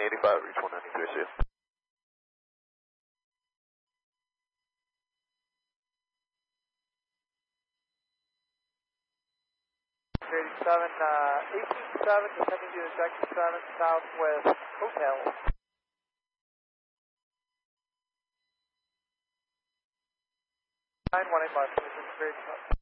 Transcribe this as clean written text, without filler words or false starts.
1885, reach 193, see you. 18-7, descending to the Jackson 7 Southwest Hotel. 918 position, grade 7.